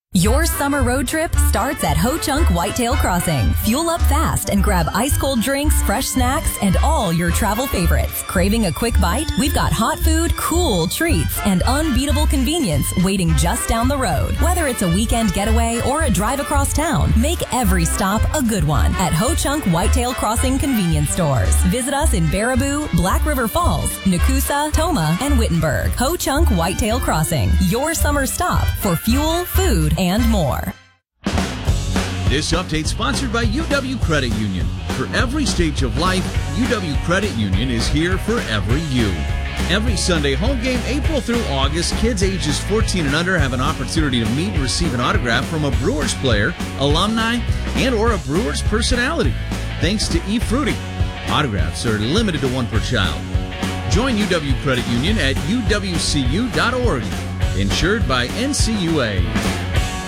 Your summer road trip starts at Ho Chunk Whitetail Crossing. Fuel up fast and grab ice-cold drinks, fresh snacks, and all your travel favorites. Craving a quick bite? We've got hot food, cool treats, and unbeatable convenience waiting just down the road. Whether it's a weekend getaway or a drive across town, make every stop a good one at Ho Chunk Whitetail Crossing convenience stores. Visit us in Baraboo, Black River Falls, Nakusa, Toma, and Wittenberg. Ho Chunk Whitetail Crossing, your summer stop for fuel, food, and more. This update sponsored by UW Credit Union. For every stage of life, UW Credit Union is here for every you. Every Sunday home game, April through August, kids ages 14 and under have an opportunity to meet and receive an autograph from a Brewers player, alumni, and or a Brewers personality. Thanks to eFruity. Autographs are limited to one per child. Join UW Credit Union at uwcu.org. Insured by NCUA.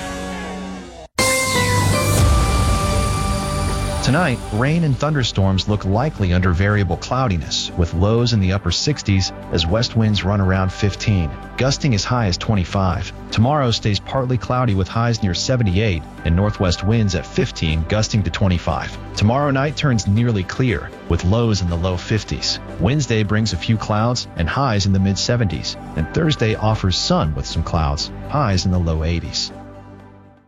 Tonight, rain and thunderstorms look likely under variable cloudiness, with lows in the upper 60s as west winds run around 15, gusting as high as 25. Tomorrow stays partly cloudy with highs near 78 and northwest winds at 15, gusting to 25. Tomorrow night turns nearly clear, with lows in the low 50s. Wednesday brings a few clouds and highs in the mid-70s, and Thursday offers sun with some clouds, highs in the low 80s.